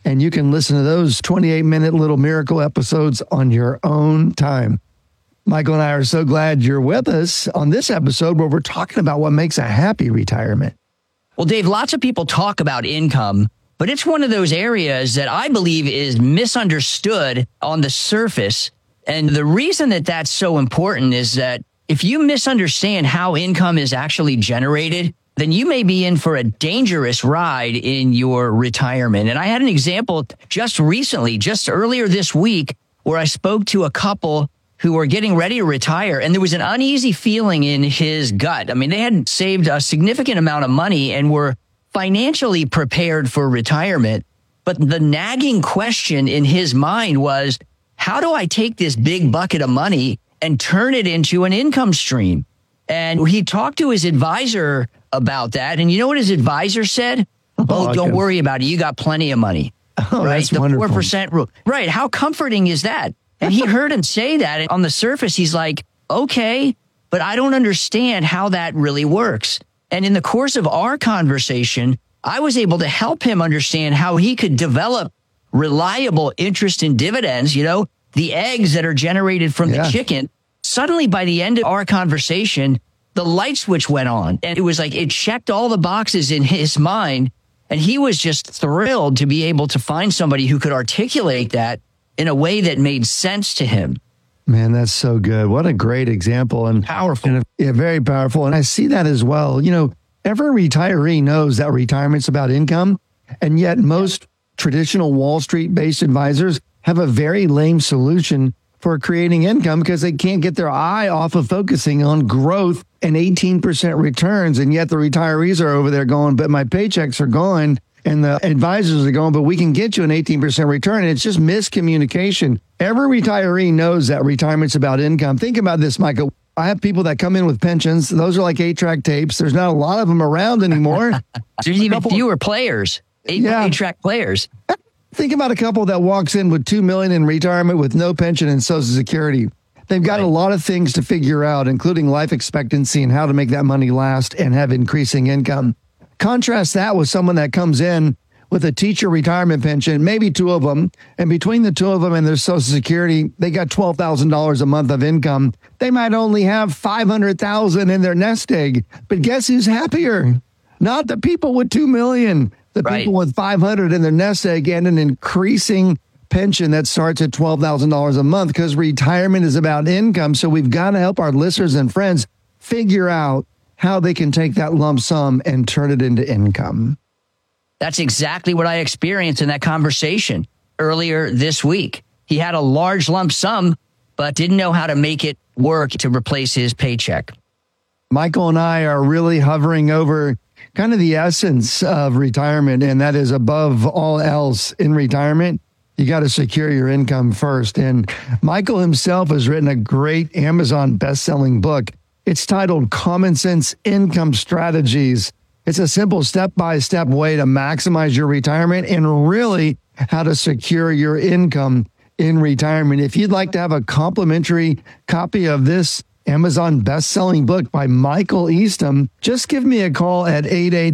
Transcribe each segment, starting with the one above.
And you can listen to those 28-minute little miracle episodes on your own time. Michael and I are so glad you're with us on this episode where we're talking about what makes a happy retirement. Well, Dave, lots of people talk about income, but it's one of those areas that I believe is misunderstood on the surface. And the reason that that's so important is that if you misunderstand how income is actually generated, then you may be in for a dangerous ride in your retirement. And I had an example just recently, just earlier this week, where I spoke to a couple who were getting ready to retire, and there was an uneasy feeling in his gut. I mean, they had saved a significant amount of money and were financially prepared for retirement. But the nagging question in his mind was, how do I take this big bucket of money and turn it into an income stream? And he talked to his advisor about that. And you know what his advisor said? Oh, don't worry about it. You got plenty of money. Oh, right? That's The wonderful. 4% rule. Right. How comforting is that? And he heard him say that. And on the surface, he's like, okay, but I don't understand how that really works. And in the course of our conversation, I was able to help him understand how he could develop reliable interest in dividends, the eggs that are generated from the chicken. Suddenly, by the end of our conversation, the light switch went on. And it was like it checked all the boxes in his mind. And he was just thrilled to be able to find somebody who could articulate that in a way that made sense to him. Man, that's so good. What a great example. And Powerful. Yeah, very powerful. And I see that as well. Every retiree knows that retirement's about income. And yet most traditional Wall Street-based advisors have a very lame solution for creating income because they can't get their eye off of focusing on growth and 18% returns. And yet the retirees are over there going, but my paychecks are gone. And the advisors are going, but we can get you an 18% return. And it's just miscommunication. Every retiree knows that retirement's about income. Think about this, Michael. I have people that come in with pensions. Those are like 8-track tapes. There's not a lot of them around anymore. There's even fewer players, 8-track players. Think about a couple that walks in with $2 million in retirement with no pension and Social Security. They've got a lot of things to figure out, including life expectancy and how to make that money last and have increasing income. Contrast that with someone that comes in with a teacher retirement pension, maybe two of them, and between the two of them and their Social Security, they got $12,000 a month of income. They might only have $500,000 in their nest egg, but guess who's happier? Not the people with $2 million, the people with $500 in their nest egg and an increasing pension that starts at $12,000 a month, because retirement is about income. So we've got to help our listeners and friends figure out how they can take that lump sum and turn it into income. That's exactly what I experienced in that conversation earlier this week. He had a large lump sum, but didn't know how to make it work to replace his paycheck. Michael and I are really hovering over kind of the essence of retirement, and that is above all else in retirement, you got to secure your income first. And Michael himself has written a great Amazon best-selling book. It's titled Common Sense Income Strategies. It's a simple step-by-step way to maximize your retirement and really how to secure your income in retirement. If you'd like to have a complimentary copy of this Amazon best-selling book by Michael Eastham, just give me a call at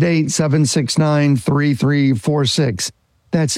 888-769-3346. That's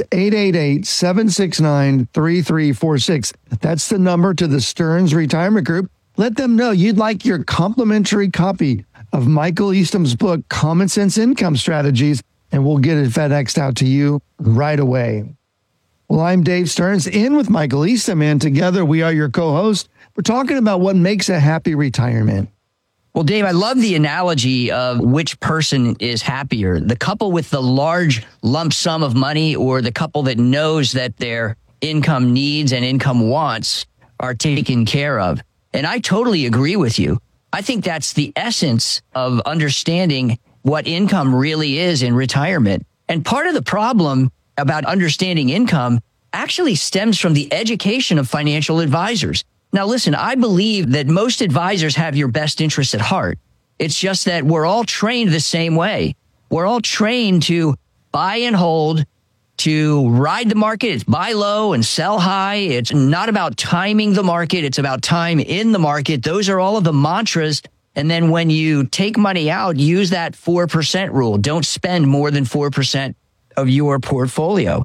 888-769-3346. That's the number to the Stearns Retirement Group. Let them know you'd like your complimentary copy of Michael Eastham's book, Common Sense Income Strategies, and we'll get it FedExed out to you right away. Well, I'm Dave Stearns, in with Michael Eastham, and together we are your co-hosts. We're talking about what makes a happy retirement. Well, Dave, I love the analogy of which person is happier, the couple with the large lump sum of money or the couple that knows that their income needs and income wants are taken care of. And I totally agree with you. I think that's the essence of understanding what income really is in retirement. And part of the problem about understanding income actually stems from the education of financial advisors. Now, listen, I believe that most advisors have your best interests at heart. It's just that we're all trained the same way. We're all trained to buy and hold, to ride the market. It's buy low and sell high. It's not about timing the market. It's about time in the market. Those are all of the mantras. And then when you take money out, use that 4% rule. Don't spend more than 4% of your portfolio.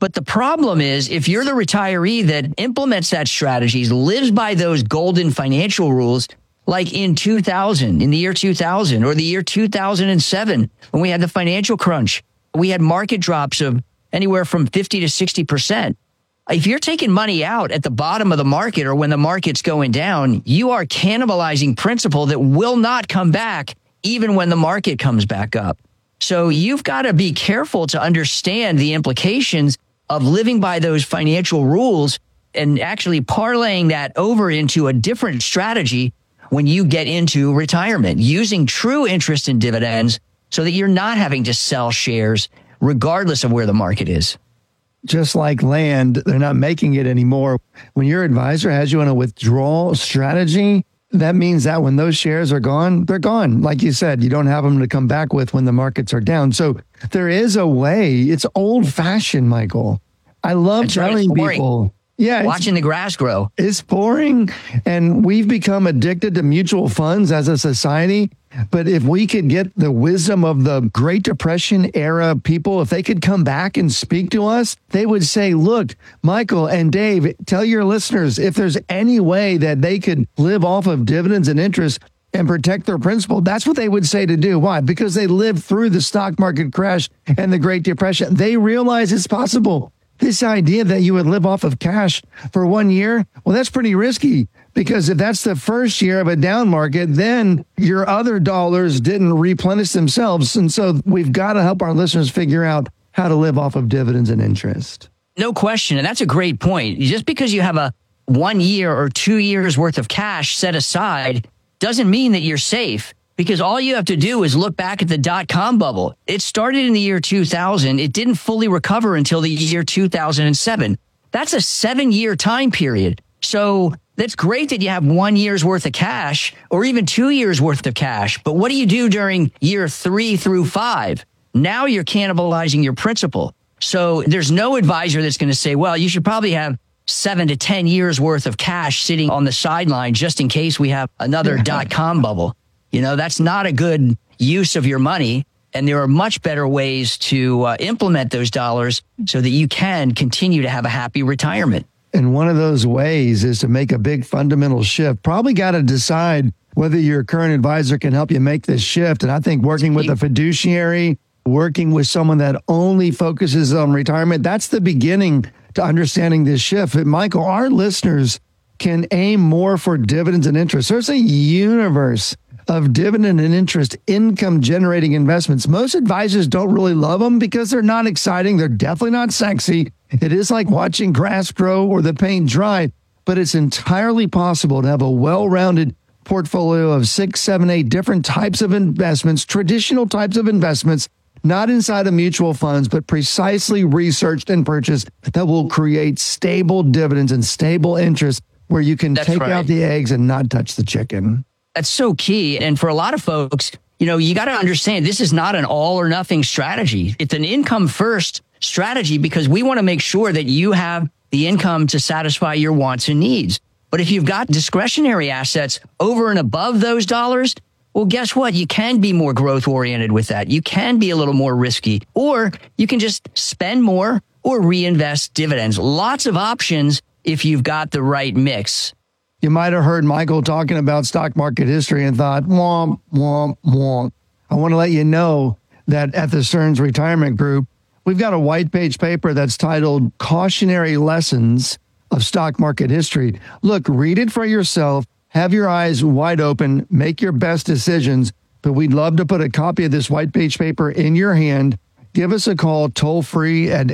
But the problem is, if you're the retiree that implements that strategy, lives by those golden financial rules, like in the year 2000 or the year 2007, when we had the financial crunch, we had market drops of anywhere from 50 to 60%. If you're taking money out at the bottom of the market or when the market's going down, you are cannibalizing principal that will not come back even when the market comes back up. So you've got to be careful to understand the implications of living by those financial rules and actually parlaying that over into a different strategy when you get into retirement, using true interest and dividends so that you're not having to sell shares regardless of where the market is. Just like land, they're not making it anymore. When your advisor has you on a withdrawal strategy, that means that when those shares are gone, they're gone. Like you said, you don't have them to come back with when the markets are down. So there is a way. It's old fashioned, Michael. I love telling people. Yeah, watching the grass grow. It's boring. And we've become addicted to mutual funds as a society. But if we could get the wisdom of the Great Depression era people, if they could come back and speak to us, they would say, look, Michael and Dave, tell your listeners if there's any way that they could live off of dividends and interest and protect their principal. That's what they would say to do. Why? Because they lived through the stock market crash and the Great Depression. They realize it's possible. This idea that you would live off of cash for 1 year, well, that's pretty risky. Because if that's the first year of a down market, then your other dollars didn't replenish themselves. And so we've got to help our listeners figure out how to live off of dividends and interest. No question. And that's a great point. Just because you have a 1 year or 2 years worth of cash set aside doesn't mean that you're safe. Because all you have to do is look back at the dot-com bubble. It started in the year 2000. It didn't fully recover until the year 2007. That's a 7-year time period. So that's great that you have 1 year's worth of cash or even 2 years worth of cash. But what do you do during year 3 through 5? Now you're cannibalizing your principal. So there's no advisor that's going to say, well, you should probably have 7 to 10 years worth of cash sitting on the sideline just in case we have another dot-com bubble. You know, that's not a good use of your money. And there are much better ways to implement those dollars so that you can continue to have a happy retirement. And one of those ways is to make a big fundamental shift. Probably got to decide whether your current advisor can help you make this shift. And I think working with a fiduciary, working with someone that only focuses on retirement, that's the beginning to understanding this shift. But Michael, our listeners can aim more for dividends and interest. There's a universe of dividend and interest income generating investments. Most advisors don't really love them because they're not exciting. They're definitely not sexy. It is like watching grass grow or the paint dry, but it's entirely possible to have a well-rounded portfolio of 6, 7, 8 different types of investments, traditional types of investments, not inside of mutual funds, but precisely researched and purchased that will create stable dividends and stable interest where you can take out the eggs and not touch the chicken. That's so key. And for a lot of folks, you know, you got to understand this is not an all or nothing strategy. It's an income first strategy because we want to make sure that you have the income to satisfy your wants and needs. But if you've got discretionary assets over and above those dollars, well, guess what? You can be more growth oriented with that. You can be a little more risky, or you can just spend more or reinvest dividends. Lots of options if you've got the right mix. You might have heard Michael talking about stock market history and thought, womp, womp, womp. I want to let you know that at the Stearns Retirement Group, we've got a white page paper that's titled Cautionary Lessons of Stock Market History. Look, read it for yourself. Have your eyes wide open. Make your best decisions. But we'd love to put a copy of this white page paper in your hand. Give us a call toll free at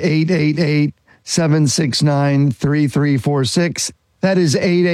888-769-3346. That is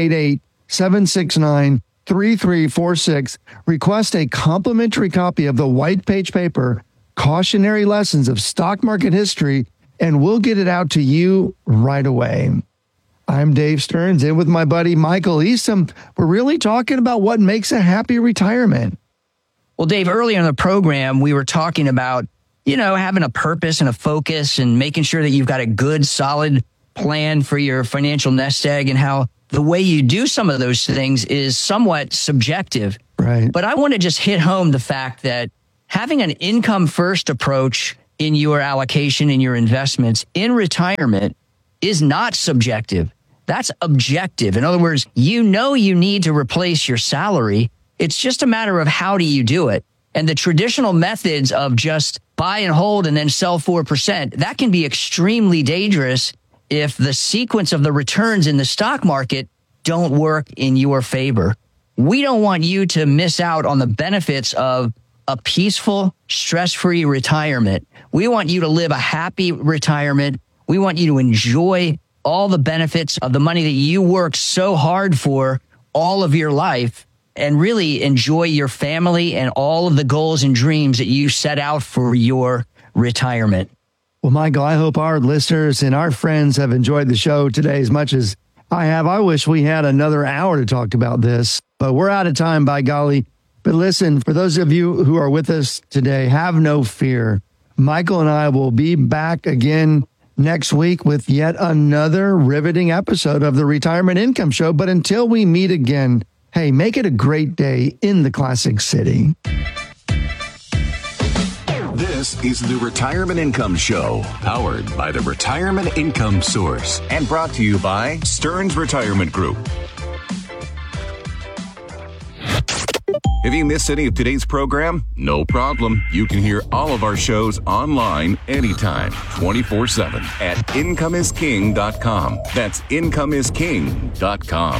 888-769-3346. Request a complimentary copy of the white page paper, Cautionary Lessons of Stock Market History, and we'll get it out to you right away. I'm Dave Stearns, in with my buddy Michael Eastham. We're really talking about what makes a happy retirement. Well, Dave, earlier in the program, we were talking about, you know, having a purpose and a focus and making sure that you've got a good, solid plan for your financial nest egg and how the way you do some of those things is somewhat subjective. Right. But I want to just hit home the fact that having an income first approach in your allocation and your investments in retirement is not subjective. That's objective. In other words, you know you need to replace your salary. It's just a matter of how do you do it. And the traditional methods of just buy and hold and then sell 4%, that can be extremely dangerous if the sequence of the returns in the stock market don't work in your favor. We don't want you to miss out on the benefits of a peaceful, stress-free retirement. We want you to live a happy retirement. We want you to enjoy all the benefits of the money that you worked so hard for all of your life and really enjoy your family and all of the goals and dreams that you set out for your retirement. Well, Michael, I hope our listeners and our friends have enjoyed the show today as much as I have. I wish we had another hour to talk about this, but we're out of time, by golly. But listen, for those of you who are with us today, have no fear. Michael and I will be back again next week with yet another riveting episode of the Retirement Income Show. But until we meet again, hey, make it a great day in the Classic City. This is the Retirement Income Show, powered by the Retirement Income Source and brought to you by Stearns Retirement Group. If you missed any of today's program, no problem. You can hear all of our shows online anytime, 24/7 at incomeisking.com. That's incomeisking.com.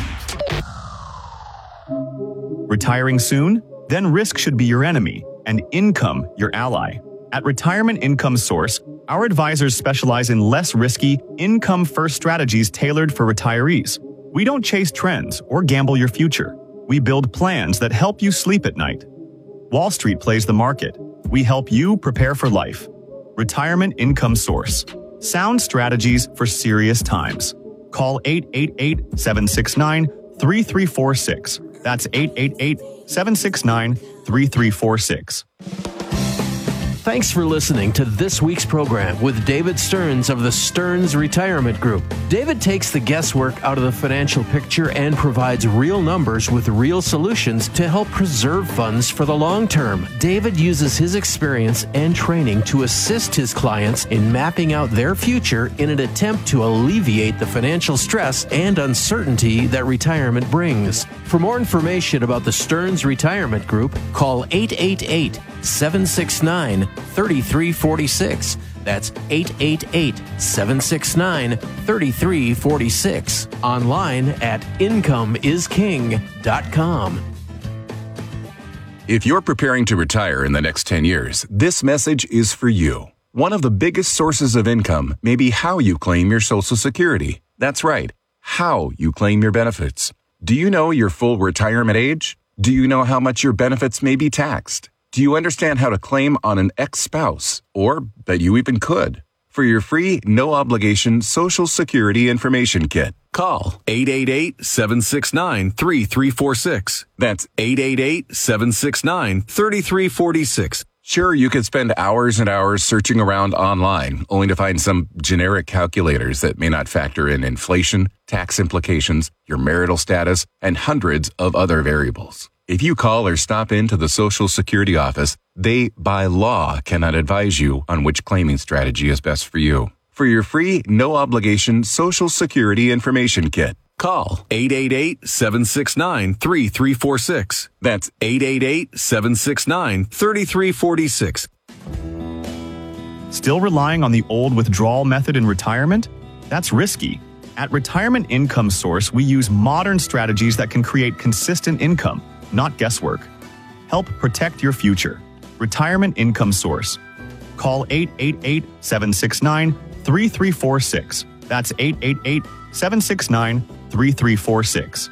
Retiring soon? Then risk should be your enemy and income your ally. At Retirement Income Source, our advisors specialize in less risky, income-first strategies tailored for retirees. We don't chase trends or gamble your future. We build plans that help you sleep at night. Wall Street plays the market. We help you prepare for life. Retirement Income Source. Sound strategies for serious times. Call 888-769-3346. That's 888-769-3346. Thanks for listening to this week's program with David Stearns of the Stearns Retirement Group. David takes the guesswork out of the financial picture and provides real numbers with real solutions to help preserve funds for the long term. David uses his experience and training to assist his clients in mapping out their future in an attempt to alleviate the financial stress and uncertainty that retirement brings. For more information about the Stearns Retirement Group, call 888-769-3346. That's 888-769-3346. Online at incomeisking.com. If you're preparing to retire in the next 10 years, this message is for you. One of the biggest sources of income may be how you claim your Social Security. That's right, how you claim your benefits. Do you know your full retirement age? Do you know how much your benefits may be taxed? Do you understand how to claim on an ex-spouse, or that you even could? For your free, no-obligation Social Security Information Kit, call 888-769-3346. That's 888-769-3346. Sure, you could spend hours and hours searching around online, only to find some generic calculators that may not factor in inflation, tax implications, your marital status, and hundreds of other variables. If you call or stop into the Social Security office, they, by law, cannot advise you on which claiming strategy is best for you. For your free, no-obligation Social Security Information Kit, call 888-769-3346. That's 888-769-3346. Still relying on the old withdrawal method in retirement? That's risky. At Retirement Income Source, we use modern strategies that can create consistent income, not guesswork. Help protect your future. Retirement Income Source. Call 888-769-3346. That's 888-769-3346.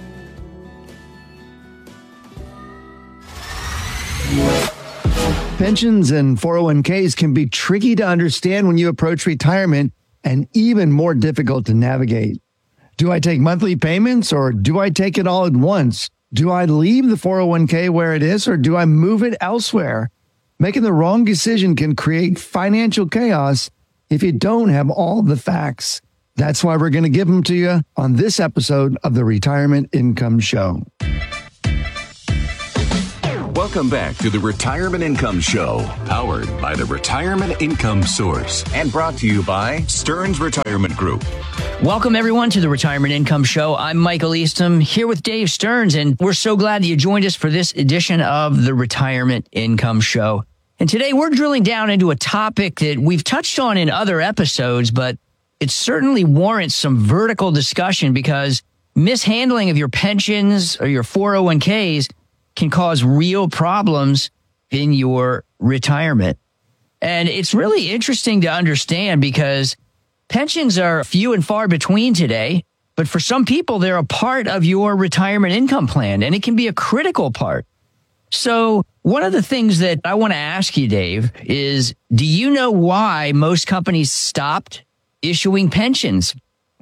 Pensions and 401ks can be tricky to understand when you approach retirement and even more difficult to navigate. Do I take monthly payments or do I take it all at once? Do I leave the 401k where it is or do I move it elsewhere? Making the wrong decision can create financial chaos if you don't have all the facts. That's why we're going to give them to you on this episode of the Retirement Income Show. Welcome back to the Retirement Income Show, powered by the Retirement Income Source and brought to you by Stearns Retirement Group. Welcome, everyone, to the Retirement Income Show. I'm Michael Eastham here with Dave Stearns, and we're so glad that you joined us for this edition of the Retirement Income Show. And today we're drilling down into a topic that we've touched on in other episodes, but it certainly warrants some vertical discussion because mishandling of your pensions or your 401ks can cause real problems in your retirement. And it's really interesting to understand because pensions are few and far between today, but for some people, they're a part of your retirement income plan, and it can be a critical part. So one of the things that I want to ask you, Dave, is do you know why most companies stopped issuing pensions?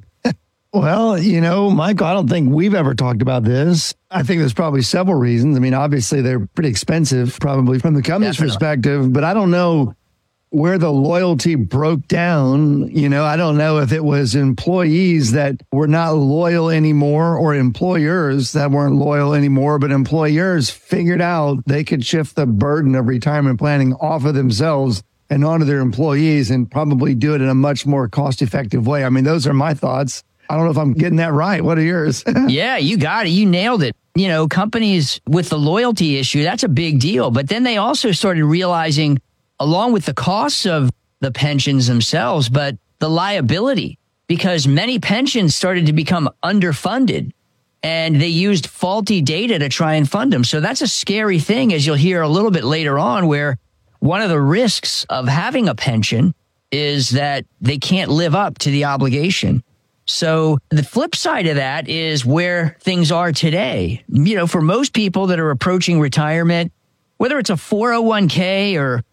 Well, Michael, I don't think we've ever talked about this. I think there's probably several reasons. I mean, obviously, they're pretty expensive, probably from the company's perspective, but I don't know where the loyalty broke down. I don't know if it was employees that were not loyal anymore or employers that weren't loyal anymore, but employers figured out they could shift the burden of retirement planning off of themselves and onto their employees and probably do it in a much more cost-effective way. I mean, those are my thoughts. I don't know if I'm getting that right. What are yours? Yeah, you got it. You nailed it. Companies with the loyalty issue, that's a big deal. But then they also started realizing, along with the costs of the pensions themselves, but the liability, because many pensions started to become underfunded and they used faulty data to try and fund them. So that's a scary thing, as you'll hear a little bit later on, where one of the risks of having a pension is that they can't live up to the obligation. So the flip side of that is where things are today. For most people that are approaching retirement, whether it's a 401k or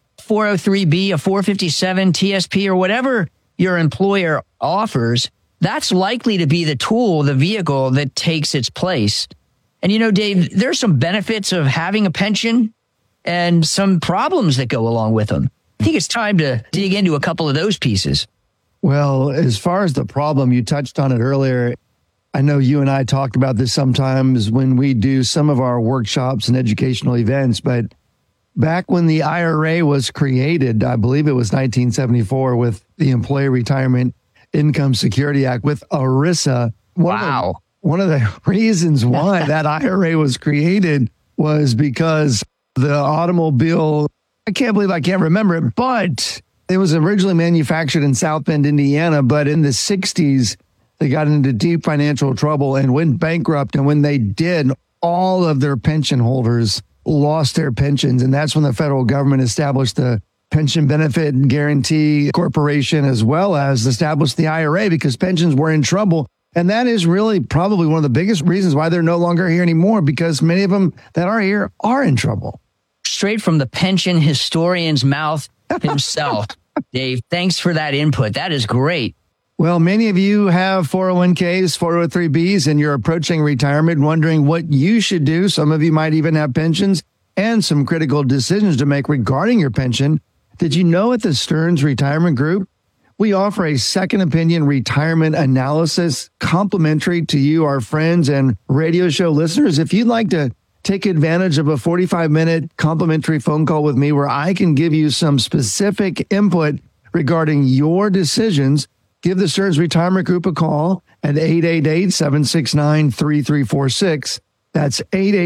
403b, a 457 TSP, or whatever your employer offers, that's likely to be the tool, the vehicle that takes its place. And Dave, there's some benefits of having a pension and some problems that go along with them. I think it's time to dig into a couple of those pieces. Well, as far as the problem, you touched on it earlier. I know you and I talked about this sometimes when we do some of our workshops and educational events, but back when the IRA was created, I believe it was 1974 with the Employee Retirement Income Security Act with ERISA. One of the reasons why that IRA was created was because the automobile, I can't believe I can't remember it, but it was originally manufactured in South Bend, Indiana, but in the 60s, they got into deep financial trouble and went bankrupt. And when they did, all of their pension holders lost their pensions. And that's when the federal government established the Pension Benefit and Guarantee Corporation, as well as established the IRA, because pensions were in trouble. And that is really probably one of the biggest reasons why they're no longer here anymore, because many of them that are here are in trouble. Straight from the pension historian's mouth himself. Dave, thanks for that input. That is great. Well, many of you have 401ks, 403bs, and you're approaching retirement, wondering what you should do. Some of you might even have pensions and some critical decisions to make regarding your pension. Did you know at the Stearns Retirement Group, we offer a second opinion retirement analysis complimentary to you, our friends and radio show listeners? If you'd like to take advantage of a 45-minute complimentary phone call with me where I can give you some specific input regarding your decisions, give the Stearns Retirement Group a call at 888-769-3346. That's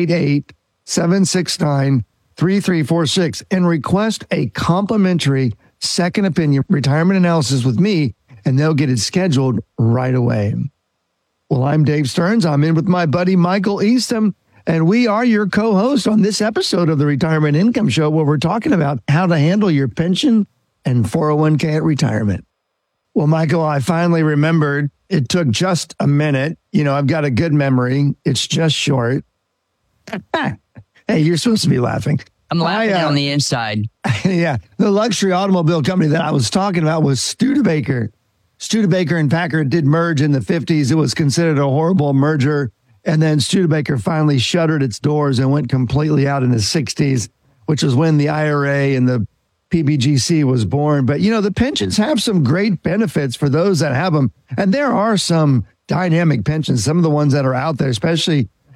888-769-3346 and request a complimentary second opinion retirement analysis with me, and they'll get it scheduled right away. Well, I'm Dave Stearns. I'm in with my buddy Michael Eastham, and we are your co-host on this episode of the Retirement Income Show, where we're talking about how to handle your pension and 401k at retirement. Well, Michael, I finally remembered. It took just a minute. I've got a good memory. It's just short. Hey, you're supposed to be laughing. I'm laughing on the inside. Yeah. The luxury automobile company that I was talking about was Studebaker. Studebaker and Packard did merge in the 50s. It was considered a horrible merger. And then Studebaker finally shuttered its doors and went completely out in the 60s, which is when the IRA and the PBGC was born. But, the pensions have some great benefits for those that have them. And there are some dynamic pensions, some of the ones that are out there, especially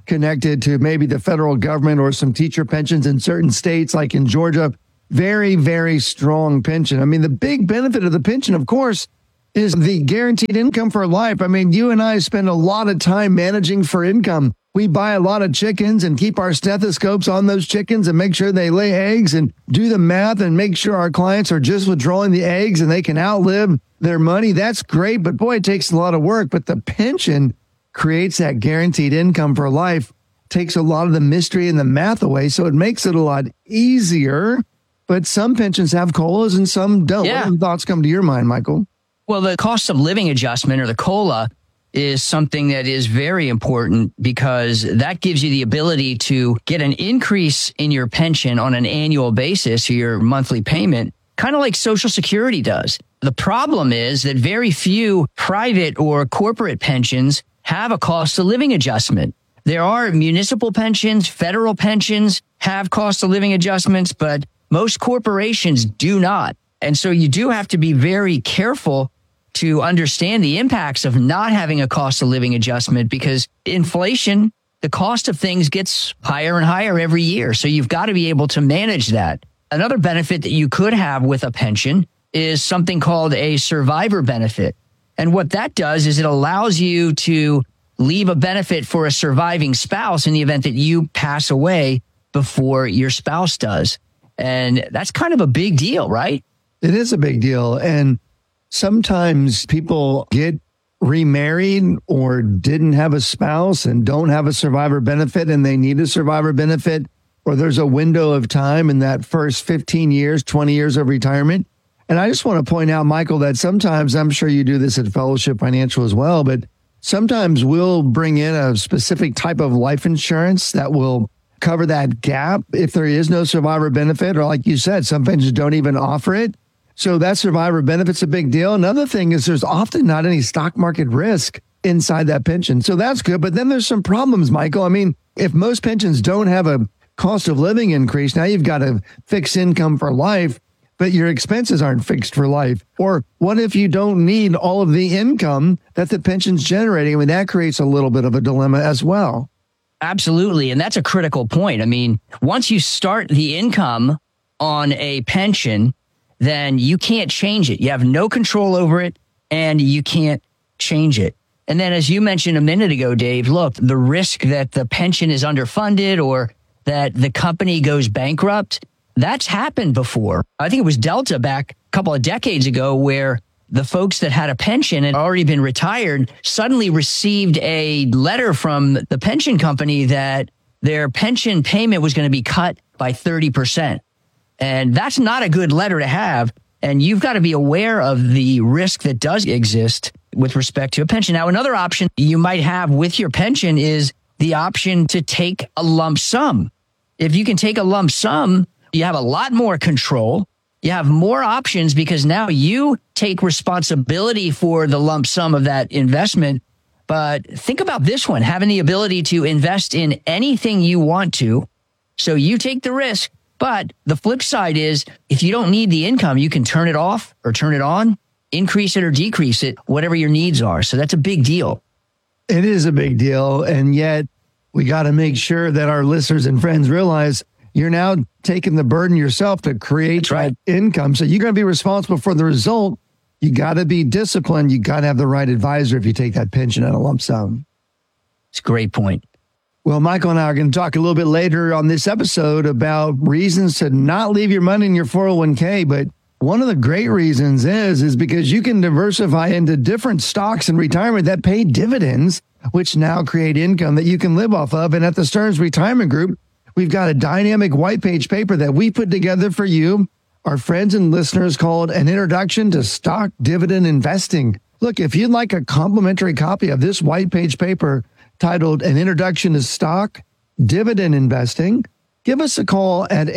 connected to maybe the federal government or some teacher pensions in certain states, like in Georgia. Very, very strong pension. I mean, the big benefit of the pension, of course, is the guaranteed income for life. I mean, you and I spend a lot of time managing for income. We buy a lot of chickens and keep our stethoscopes on those chickens and make sure they lay eggs and do the math and make sure our clients are just withdrawing the eggs and they can outlive their money. That's great, but boy, it takes a lot of work. But the pension creates that guaranteed income for life, takes a lot of the mystery and the math away, so it makes it a lot easier. But some pensions have COLAs and some don't. Yeah. What thoughts come to your mind, Michael? Well, the cost of living adjustment, or the COLA, is something that is very important because that gives you the ability to get an increase in your pension on an annual basis, or your monthly payment, kind of like Social Security does. The problem is that very few private or corporate pensions have a cost of living adjustment. There are municipal pensions, federal pensions have cost of living adjustments, but most corporations do not. And so you do have to be very careful to understand the impacts of not having a cost of living adjustment, because inflation, the cost of things gets higher and higher every year. So you've got to be able to manage that. Another benefit that you could have with a pension is something called a survivor benefit. And what that does is it allows you to leave a benefit for a surviving spouse in the event that you pass away before your spouse does. And that's kind of a big deal, right? It is a big deal. And sometimes people get remarried or didn't have a spouse and don't have a survivor benefit, and they need a survivor benefit, or there's a window of time in that first 15 years, 20 years of retirement. And I just want to point out, Michael, that sometimes, I'm sure you do this at Fellowship Financial as well, but sometimes we'll bring in a specific type of life insurance that will cover that gap if there is no survivor benefit, or like you said, some pensions don't even offer it. So that survivor benefit's a big deal. Another thing is there's often not any stock market risk inside that pension. So that's good. But then there's some problems, Michael. I mean, if most pensions don't have a cost of living increase, now you've got a fixed income for life, but your expenses aren't fixed for life. Or what if you don't need all of the income that the pension's generating? I mean, that creates a little bit of a dilemma as well. Absolutely. And that's a critical point. I mean, once you start the income on a pension, then you can't change it. You have no control over it, and you can't change it. And then, as you mentioned a minute ago, Dave, look, the risk that the pension is underfunded or that the company goes bankrupt, that's happened before. I think it was Delta back a couple of decades ago, where the folks that had a pension and already been retired suddenly received a letter from the pension company that their pension payment was going to be cut by 30%. And that's not a good letter to have. And you've got to be aware of the risk that does exist with respect to a pension. Now, another option you might have with your pension is the option to take a lump sum. If you can take a lump sum, you have a lot more control. You have more options because now you take responsibility for the lump sum of that investment. But think about this one, having the ability to invest in anything you want to. So you take the risk. But the flip side is, if you don't need the income, you can turn it off or turn it on, increase it or decrease it, whatever your needs are. So that's a big deal. It is a big deal. And yet we got to make sure that our listeners and friends realize you're now taking the burden yourself to create that income. So you're going to be responsible for the result. You got to be disciplined. You got to have the right advisor if you take that pension at a lump sum. It's a great point. Well, Michael and I are going to talk a little bit later on this episode about reasons to not leave your money in your 401k. But one of the great reasons is because you can diversify into different stocks in retirement that pay dividends, which now create income that you can live off of. And at the Stearns Retirement Group, we've got a dynamic white page paper that we put together for you, our friends and listeners, called An Introduction to Stock Dividend Investing. Look, if you'd like a complimentary copy of this white page paper titled An Introduction to Stock Dividend Investing, give us a call at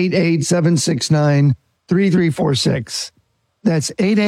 888-769-3346. That's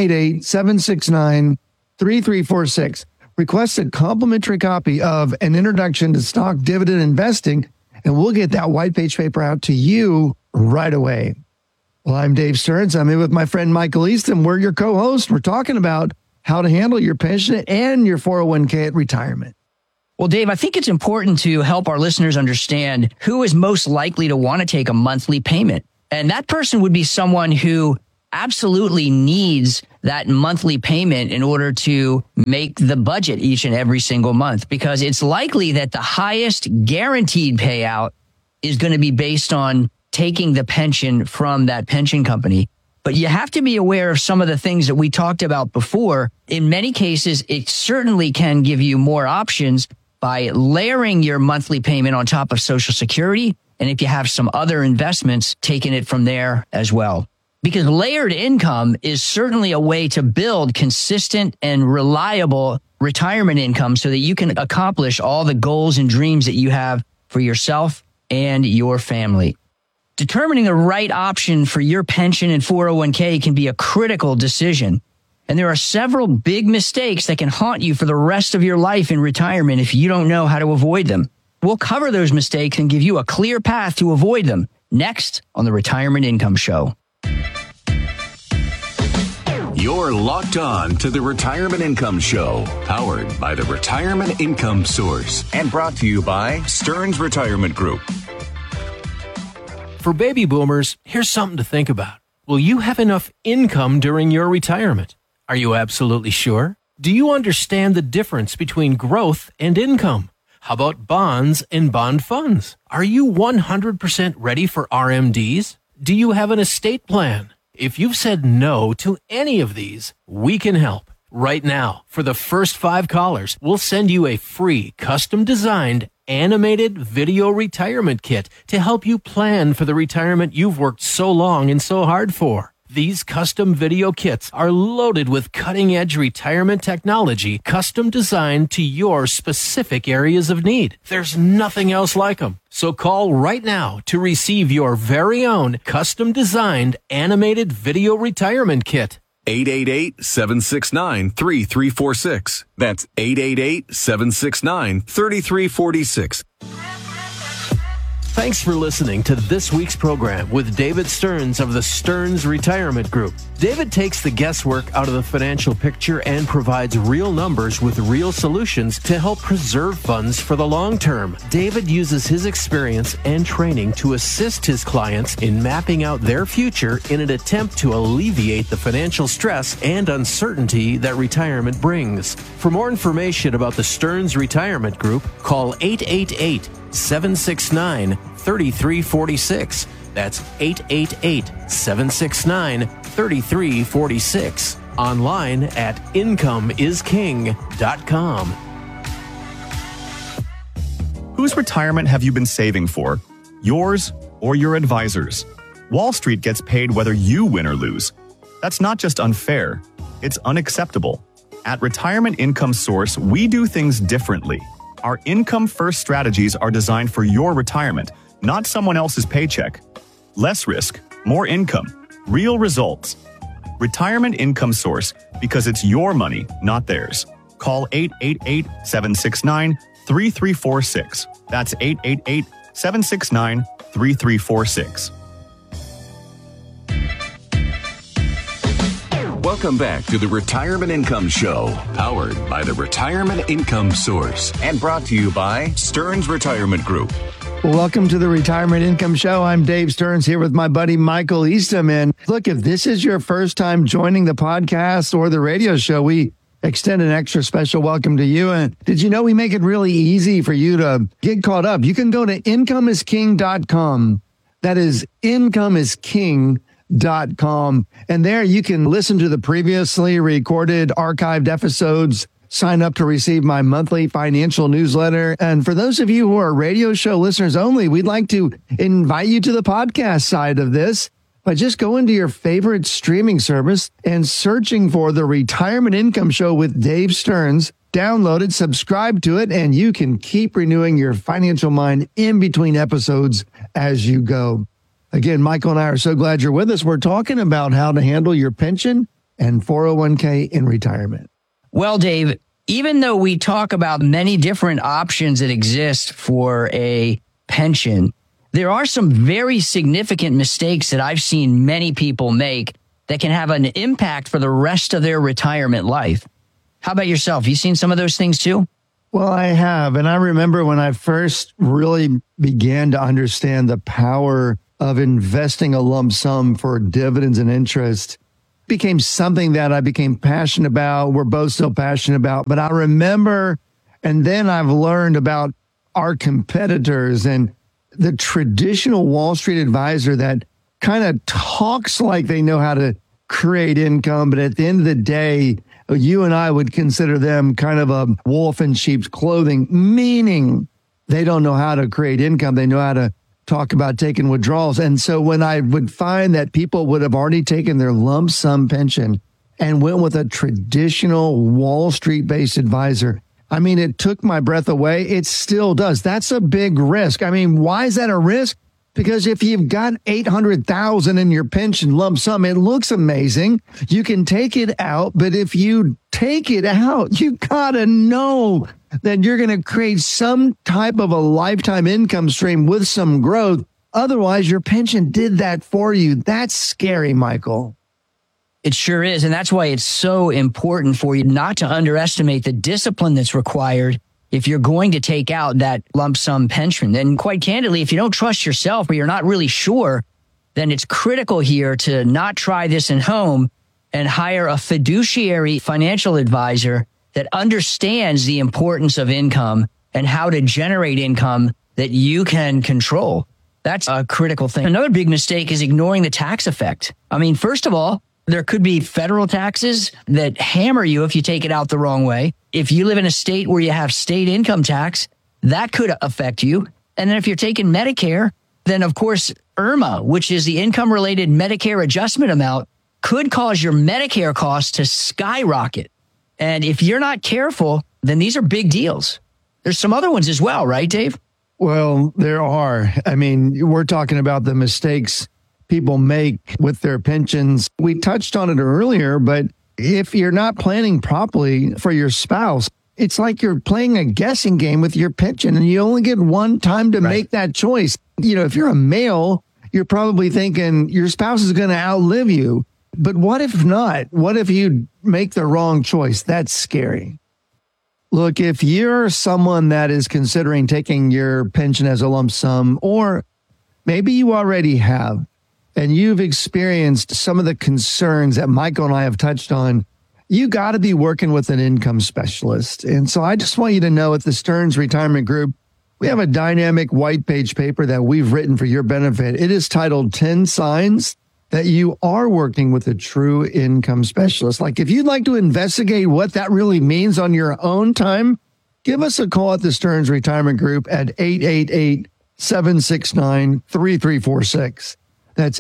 888-769-3346. Request a complimentary copy of An Introduction to Stock Dividend Investing, and we'll get that white page paper out to you right away. Well, I'm Dave Stearns. I'm in with my friend Michael Easton. We're your co-host. We're talking about how to handle your pension and your 401k at retirement. Well, Dave, I think it's important to help our listeners understand who is most likely to want to take a monthly payment. And that person would be someone who absolutely needs that monthly payment in order to make the budget each and every single month, because it's likely that the highest guaranteed payout is going to be based on taking the pension from that pension company. But you have to be aware of some of the things that we talked about before. In many cases, it certainly can give you more options by layering your monthly payment on top of Social Security. And if you have some other investments, taking it from there as well. Because layered income is certainly a way to build consistent and reliable retirement income so that you can accomplish all the goals and dreams that you have for yourself and your family. Determining the right option for your pension and 401k can be a critical decision. And there are several big mistakes that can haunt you for the rest of your life in retirement if you don't know how to avoid them. We'll cover those mistakes and give you a clear path to avoid them next on the Retirement Income Show. You're locked on to the Retirement Income Show, powered by the Retirement Income Source and brought to you by Stearns Retirement Group. For baby boomers, here's something to think about. Will you have enough income during your retirement? Are you absolutely sure? Do you understand the difference between growth and income? How about bonds and bond funds? Are you 100% ready for RMDs? Do you have an estate plan? If you've said no to any of these, we can help. Right now, for the first 5 callers, we'll send you a free custom-designed animated video retirement kit to help you plan for the retirement you've worked so long and so hard for. These custom video kits are loaded with cutting-edge retirement technology, custom designed to your specific areas of need. There's nothing else like them. So call right now to receive your very own custom-designed animated video retirement kit. 888-769-3346. That's 888-769-3346. Thanks for listening to this week's program with David Stearns of the Stearns Retirement Group. David takes the guesswork out of the financial picture and provides real numbers with real solutions to help preserve funds for the long term. David uses his experience and training to assist his clients in mapping out their future in an attempt to alleviate the financial stress and uncertainty that retirement brings. For more information about the Stearns Retirement Group, call 888-769-3346. That's 888-769-3346. Online at incomeisking.com. Whose retirement have you been saving for? Yours or your advisor's? Wall Street gets paid whether you win or lose. That's not just unfair, it's unacceptable. At Retirement Income Source, we do things differently. Our income-first strategies are designed for your retirement, not someone else's paycheck. Less risk, more income, real results. Retirement Income Source, because it's your money, not theirs. Call 888-769-3346. That's 888-769-3346. Welcome back to the Retirement Income Show, powered by the Retirement Income Source and brought to you by Stearns Retirement Group. Welcome to the Retirement Income Show. I'm Dave Stearns here with my buddy Michael Eastham. And look, if this is your first time joining the podcast or the radio show, we extend an extra special welcome to you. And did you know we make it really easy for you to get caught up? You can go to incomeisking.com. That is incomeisking.com. And there you can listen to the previously recorded archived episodes, sign up to receive my monthly financial newsletter. And for those of you who are radio show listeners only, we'd like to invite you to the podcast side of this by just going to your favorite streaming service and searching for the Retirement Income Show with Dave Stearns. Download it, subscribe to it, and you can keep renewing your financial mind in between episodes as you go. Again, Michael and I are so glad you're with us. We're talking about how to handle your pension and 401k in retirement. Well, Dave, even though we talk about many different options that exist for a pension, there are some very significant mistakes that I've seen many people make that can have an impact for the rest of their retirement life. How about yourself? You seen some of those things too? Well, I have. And I remember when I first really began to understand the power of investing a lump sum for dividends and interest, became something that I became passionate about. We're both still passionate about. But I remember, and then I've learned about our competitors and the traditional Wall Street advisor that kind of talks like they know how to create income. But at the end of the day, you and I would consider them kind of a wolf in sheep's clothing, meaning they don't know how to create income. They know how to talk about taking withdrawals. And so when I would find that people would have already taken their lump sum pension and went with a traditional Wall Street based advisor, I mean, it took my breath away. It still does. That's a big risk. I mean, why is that a risk? Because if you've got $800,000 in your pension lump sum, it looks amazing. You can take it out, but if you take it out, you gotta know that you're going to create some type of a lifetime income stream with some growth. Otherwise, your pension did that for you. That's scary, Michael. It sure is. And that's why it's so important for you not to underestimate the discipline that's required if you're going to take out that lump sum pension. And quite candidly, if you don't trust yourself or you're not really sure, then it's critical here to not try this at home and hire a fiduciary financial advisor that understands the importance of income and how to generate income that you can control. That's a critical thing. Another big mistake is ignoring the tax effect. I mean, first of all, there could be federal taxes that hammer you if you take it out the wrong way. If you live in a state where you have state income tax, that could affect you. And then if you're taking Medicare, then of course, IRMA, which is the income-related Medicare adjustment amount, could cause your Medicare costs to skyrocket. And if you're not careful, then these are big deals. There's some other ones as well, right, Dave? Well, there are. I mean, we're talking about the mistakes people make with their pensions. We touched on it earlier, but if you're not planning properly for your spouse, it's like you're playing a guessing game with your pension and you only get one time to make that choice. You know, if you're a male, you're probably thinking your spouse is going to outlive you. But what if not? What if you make the wrong choice? That's scary. Look, if you're someone that is considering taking your pension as a lump sum, or maybe you already have, and you've experienced some of the concerns that Michael and I have touched on, you got to be working with an income specialist. And so I just want you to know at the Stearns Retirement Group, we have a dynamic white page paper that we've written for your benefit. It is titled 10 Signs That You Are Working with a True Income Specialist. Like if you'd like to investigate what that really means on your own time, give us a call at the Stearns Retirement Group at 888-769-3346. That's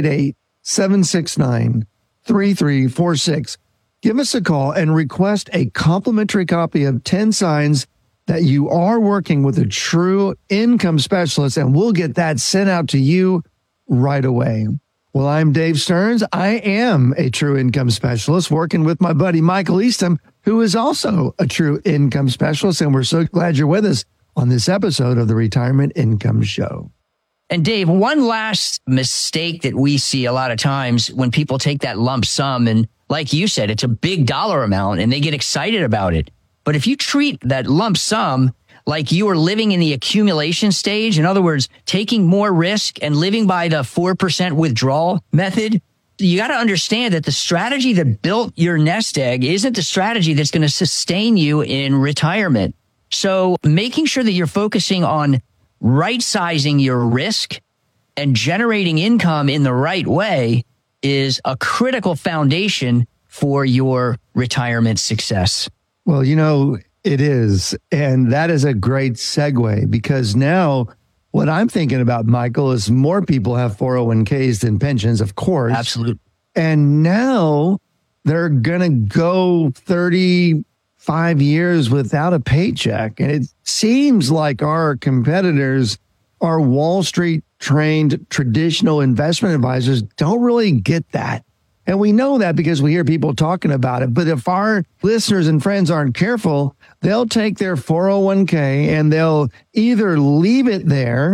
888-769-3346. Give us a call and request a complimentary copy of 10 Signs That You Are Working with a True Income Specialist, and we'll get that sent out to you right away. Well, I'm Dave Stearns. I am a true income specialist working with my buddy Michael Eastham, who is also a true income specialist, and we're so glad you're with us on this episode of the Retirement Income Show. And Dave, one last mistake that we see a lot of times when people take that lump sum, and like you said, it's a big dollar amount and they get excited about it. But if you treat that lump sum like you are living in the accumulation stage, in other words, taking more risk and living by the 4% withdrawal method, you got to understand that the strategy that built your nest egg isn't the strategy that's going to sustain you in retirement. So making sure that you're focusing on right-sizing your risk and generating income in the right way is a critical foundation for your retirement success. Well, you know, it is. And that is a great segue, because now what I'm thinking about, Michael, is more people have 401ks than pensions, of course. Absolutely. And now they're going to go 35 years without a paycheck. And it seems like our competitors, our Wall Street trained traditional investment advisors, don't really get that. And we know that because we hear people talking about it. But if our listeners and friends aren't careful, they'll take their 401k and they'll either leave it there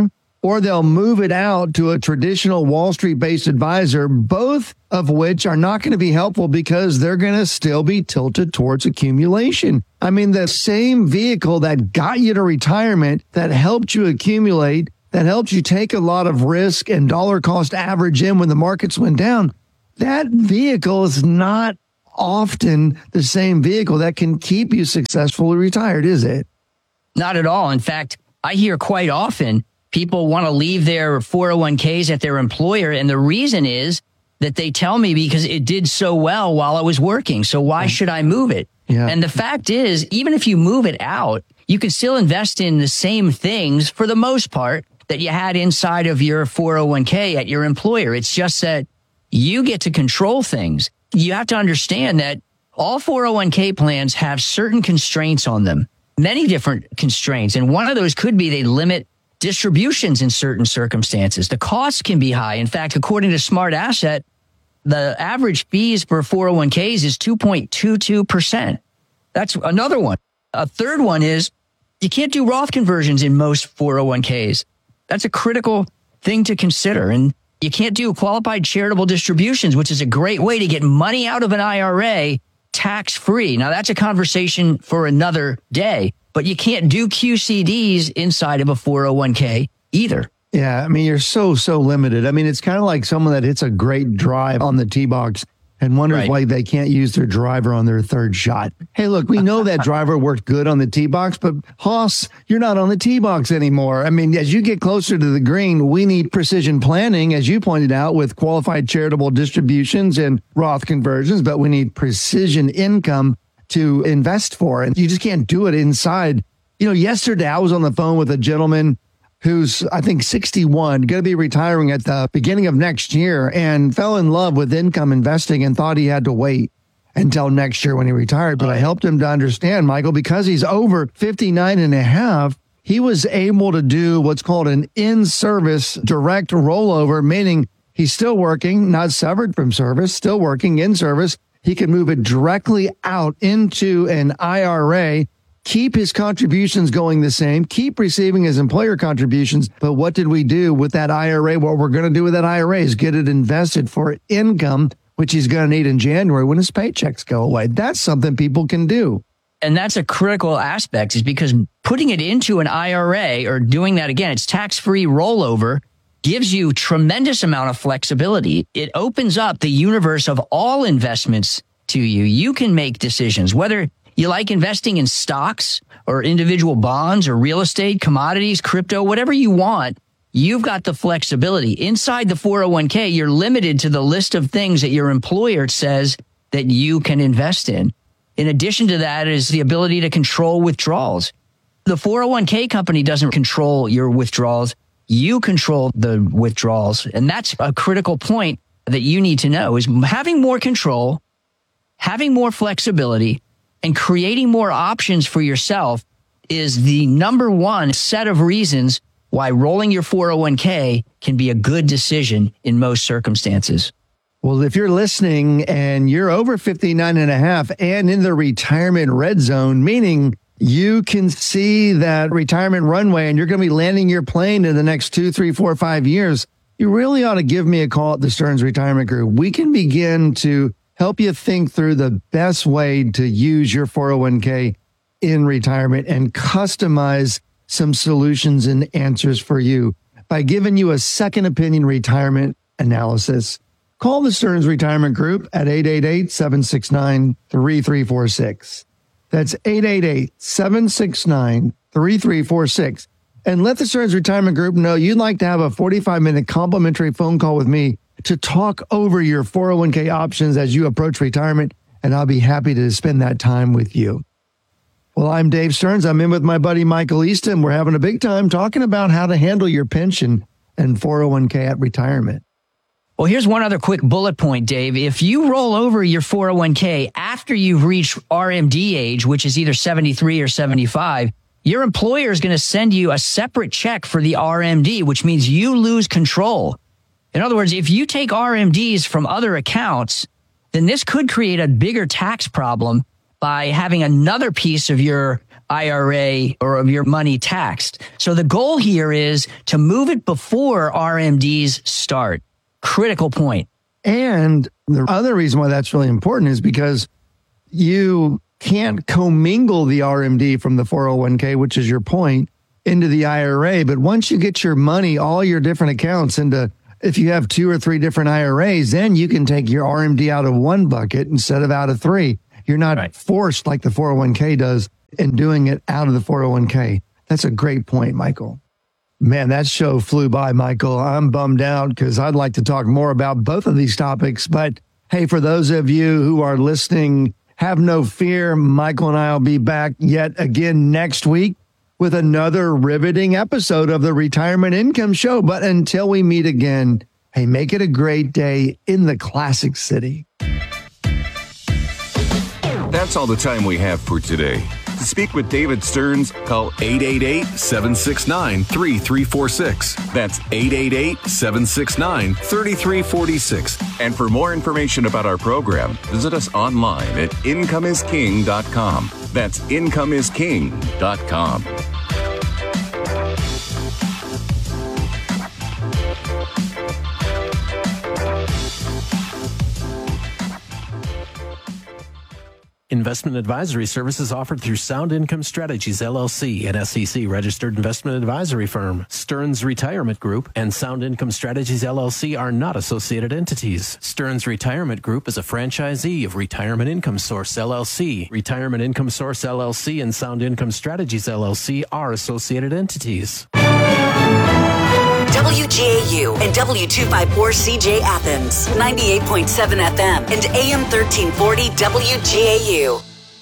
or they'll move it out to a traditional Wall Street-based advisor, both of which are not going to be helpful because they're going to still be tilted towards accumulation. I mean, the same vehicle that got you to retirement, that helped you accumulate, that helped you take a lot of risk and dollar cost average in when the markets went down, that vehicle is not often the same vehicle that can keep you successfully retired, is it? Not at all. In fact, I hear quite often people want to leave their 401ks at their employer. And the reason is that they tell me because it did so well while I was working. So why should I move it? Yeah. And the fact is, even if you move it out, you can still invest in the same things for the most part that you had inside of your 401k at your employer. It's just that you get to control things. You have to understand that all 401k plans have certain constraints on them, many different constraints. And one of those could be they limit distributions in certain circumstances. The costs can be high. In fact, according to Smart Asset, the average fees for 401ks is 2.22%. That's another one. A third one is you can't do Roth conversions in most 401ks. That's a critical thing to consider. And you can't do qualified charitable distributions, which is a great way to get money out of an IRA tax-free. Now, that's a conversation for another day, but you can't do QCDs inside of a 401k either. Yeah, I mean, you're so limited. I mean, it's kind of like someone that hits a great drive on the tee box and wonders why they can't use their driver on their third shot. Hey, look, we know that driver worked good on the tee box, but Hoss, you're not on the tee box anymore. I mean, as you get closer to the green, we need precision planning, as you pointed out, with qualified charitable distributions and Roth conversions, but we need precision income to invest for. And you just can't do it inside. You know, yesterday I was on the phone with a gentleman who's, I think, 61, going to be retiring at the beginning of next year, and fell in love with income investing and thought he had to wait until next year when he retired. But I helped him to understand, Michael, because he's over 59 and a half, he was able to do what's called an in-service direct rollover, meaning he's still working, not severed from service, still working in service. He can move it directly out into an IRA, keep his contributions going the same, keep receiving his employer contributions. But what did we do with that IRA? What we're going to do with that IRA is get it invested for income, which he's going to need in January when his paychecks go away. That's something people can do. And that's a critical aspect, is because putting it into an IRA or doing that, again, it's tax-free rollover, gives you tremendous amount of flexibility. It opens up the universe of all investments to you. You can make decisions, whether you like investing in stocks or individual bonds or real estate, commodities, crypto, whatever you want. You've got the flexibility. Inside the 401k, you're limited to the list of things that your employer says that you can invest in. In addition to that is the ability to control withdrawals. The 401k company doesn't control your withdrawals. You control the withdrawals. And that's a critical point that you need to know, is having more control, having more flexibility, and creating more options for yourself is the number one set of reasons why rolling your 401k can be a good decision in most circumstances. Well, if you're listening and you're over 59 and a half and in the retirement red zone, meaning you can see that retirement runway and you're going to be landing your plane in the next 2, 3, 4, 5 years, you really ought to give me a call at the Stearns Retirement Group. We can begin to help you think through the best way to use your 401k in retirement and customize some solutions and answers for you by giving you a second opinion retirement analysis. Call the Stearns Retirement Group at 888-769-3346. That's 888-769-3346. And let the Stearns Retirement Group know you'd like to have a 45-minute complimentary phone call with me to talk over your 401k options as you approach retirement, and I'll be happy to spend that time with you. Well, I'm Dave Stearns. I'm in with my buddy Michael Easton. We're having a big time talking about how to handle your pension and 401k at retirement. Well, here's one other quick bullet point, Dave. If you roll over your 401k after you've reached RMD age, which is either 73 or 75, your employer is going to send you a separate check for the RMD, which means you lose control. In other words, if you take RMDs from other accounts, then this could create a bigger tax problem by having another piece of your IRA or of your money taxed. So the goal here is to move it before RMDs start. Critical point. And the other reason why that's really important is because you can't commingle the RMD from the 401k, which is your point, into the IRA. But once you get your money, all your different accounts into, if you have 2 or 3 different IRAs, then you can take your RMD out of one bucket instead of out of 3. You're not forced like the 401k does in doing it out of the 401k. That's a great point, Michael. Man, that show flew by, Michael. I'm bummed out because I'd like to talk more about both of these topics. But hey, for those of you who are listening, have no fear. Michael and I will be back yet again next week with another riveting episode of the Retirement Income Show. But until we meet again, hey, make it a great day in the Classic City. That's all the time we have for today. To speak with David Stearns, call 888-769-3346. That's 888-769-3346. And for more information about our program, visit us online at incomeisking.com. That's incomeisking.com. Investment advisory services offered through Sound Income Strategies, LLC, an SEC-registered investment advisory firm. Stearns Retirement Group and Sound Income Strategies, LLC are not associated entities. Stearns Retirement Group is a franchisee of Retirement Income Source, LLC. Retirement Income Source, LLC and Sound Income Strategies, LLC are associated entities. WGAU and W254CJ Athens, 98.7 FM and AM 1340 WGAU.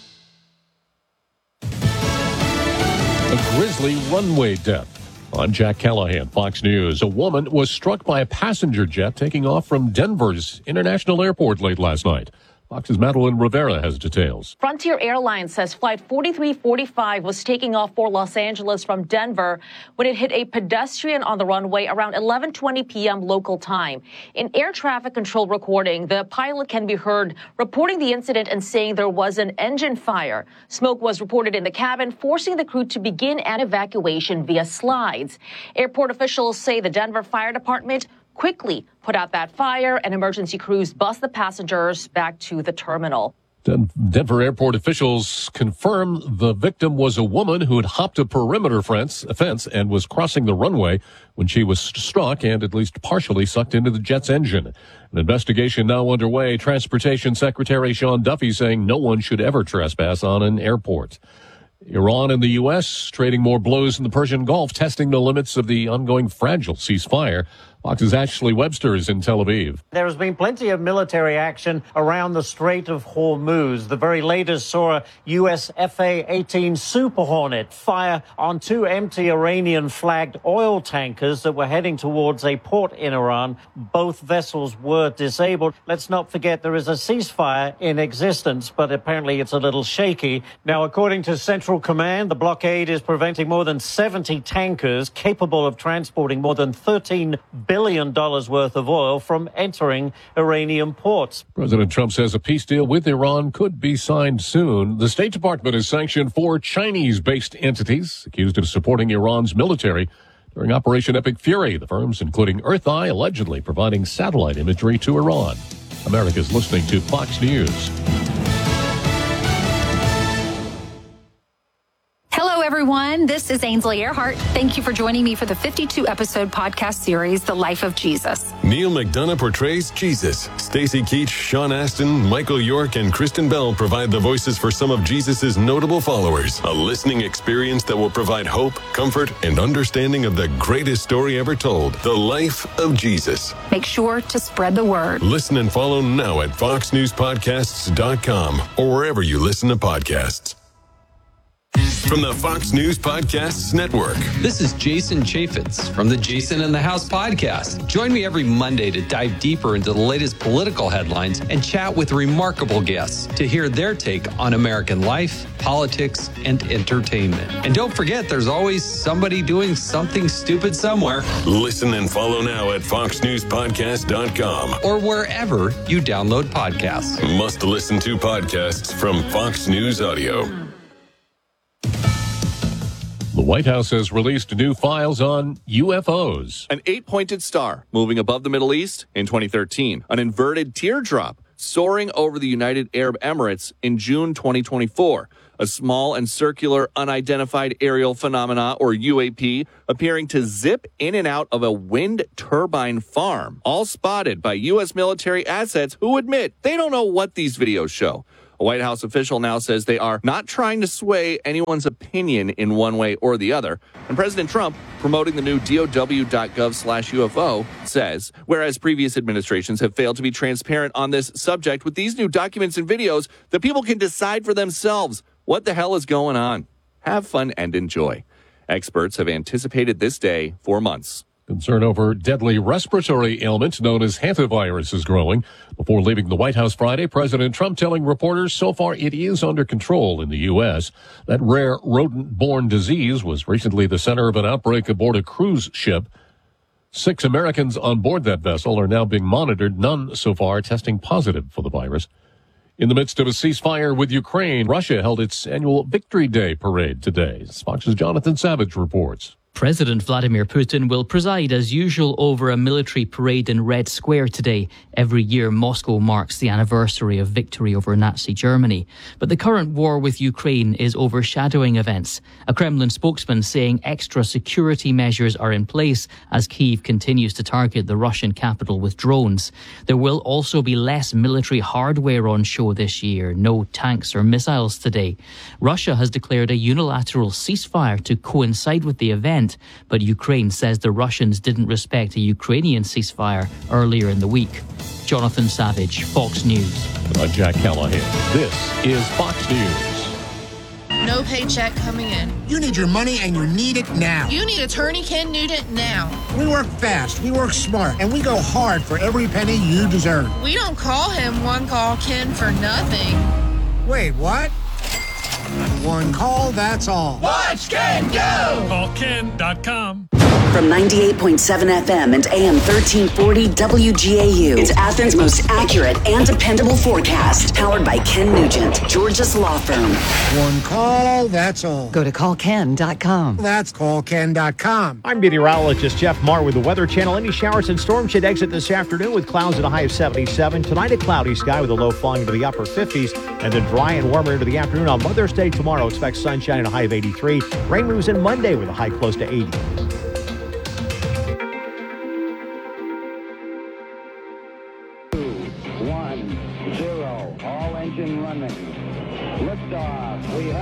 A grisly runway death. I'm Jack Callahan, Fox News. A woman was struck by a passenger jet taking off from Denver's International Airport late last night. Fox's Madeline Rivera has details. Frontier Airlines says Flight 4345 was taking off for Los Angeles from Denver when it hit a pedestrian on the runway around 11:20 p.m. local time. In air traffic control recording, the pilot can be heard reporting the incident and saying there was an engine fire. Smoke was reported in the cabin, forcing the crew to begin an evacuation via slides. Airport officials say the Denver Fire Department quickly put out that fire, and emergency crews bus the passengers back to the terminal. Denver airport officials confirm the victim was a woman who had hopped a perimeter fence and was crossing the runway when she was struck and at least partially sucked into the jet's engine. An investigation now underway. Transportation Secretary Sean Duffy saying no one should ever trespass on an airport. Iran and the U.S. trading more blows in the Persian Gulf, testing the limits of the ongoing fragile ceasefire. Fox's Ashley Webster is in Tel Aviv. There has been plenty of military action around the Strait of Hormuz. The very latest saw a U.S. F/A-18 Super Hornet fire on 2 empty Iranian-flagged oil tankers that were heading towards a port in Iran. Both vessels were disabled. Let's not forget there is a ceasefire in existence, but apparently it's a little shaky. Now, according to Central Command, the blockade is preventing more than 70 tankers capable of transporting more than $13 billion worth of oil from entering Iranian ports. President Trump says a peace deal with Iran could be signed soon. The State Department has sanctioned 4 Chinese-based entities accused of supporting Iran's military during Operation Epic Fury. The firms, including Earth Eye, allegedly providing satellite imagery to Iran. America's listening to Fox News. Hello, everyone. This is Ainsley Earhart. Thank you for joining me for the 52-episode podcast series, The Life of Jesus. Neil McDonough portrays Jesus. Stacy Keach, Sean Astin, Michael York, and Kristen Bell provide the voices for some of Jesus' notable followers. A listening experience that will provide hope, comfort, and understanding of the greatest story ever told, The Life of Jesus. Make sure to spread the word. Listen and follow now at foxnewspodcasts.com or wherever you listen to podcasts. From the Fox News Podcasts Network. This is Jason Chaffetz from the Jason in the House podcast. Join me every Monday to dive deeper into the latest political headlines and chat with remarkable guests to hear their take on American life, politics, and entertainment. And don't forget, there's always somebody doing something stupid somewhere. Listen and follow now at foxnewspodcast.com or wherever you download podcasts. Must listen to podcasts from Fox News Audio. White House has released new files on UFOs. An 8-pointed star moving above the Middle East in 2013. An inverted teardrop soaring over the United Arab Emirates in June 2024. A small and circular unidentified aerial phenomena, or UAP, appearing to zip in and out of a wind turbine farm, all spotted by U.S. military assets who admit they don't know what these videos show. A White House official now says they are not trying to sway anyone's opinion in one way or the other. And President Trump, promoting the new DOW.gov/UFO, says, whereas previous administrations have failed to be transparent on this subject, with these new documents and videos, the people can decide for themselves what the hell is going on. Have fun and enjoy. Experts have anticipated this day for months. Concern over deadly respiratory ailment known as hantavirus is growing. Before leaving the White House Friday, President Trump telling reporters so far it is under control in the U.S. That rare rodent-borne disease was recently the center of an outbreak aboard a cruise ship. 6 Americans on board that vessel are now being monitored, none so far testing positive for the virus. In the midst of a ceasefire with Ukraine, Russia held its annual Victory Day parade today. Fox's Jonathan Savage reports. President Vladimir Putin will preside as usual over a military parade in Red Square today. Every year, Moscow marks the anniversary of victory over Nazi Germany. But the current war with Ukraine is overshadowing events. A Kremlin spokesman saying extra security measures are in place as Kyiv continues to target the Russian capital with drones. There will also be less military hardware on show this year. No tanks or missiles today. Russia has declared a unilateral ceasefire to coincide with the event. But Ukraine says the Russians didn't respect a Ukrainian ceasefire earlier in the week. Jonathan Savage, Fox News. I'm Jack Callahan. This is Fox News. No paycheck coming in. You need your money and you need it now. You need attorney Ken Nugent now. We work fast, we work smart, and we go hard for every penny you deserve. We don't call him One Call Ken for nothing. Wait, what? One call, that's all. Watch Ken go! Call Ken.com. From 98.7 FM and AM 1340 WGAU, it's Athens' most accurate and dependable forecast. Powered by Ken Nugent, Georgia's law firm. One call, that's all. Go to callken.com. That's callken.com. I'm meteorologist Jeff Marr with the Weather Channel. Any showers and storms should exit this afternoon with clouds at a high of 77. Tonight, a cloudy sky with a low falling into the upper 50s, and then dry and warmer into the afternoon. On Mother's Day tomorrow, expect sunshine and a high of 83. Rain moves in Monday with a high close to 80. 2, 1, 0. All engine running. Liftoff. We have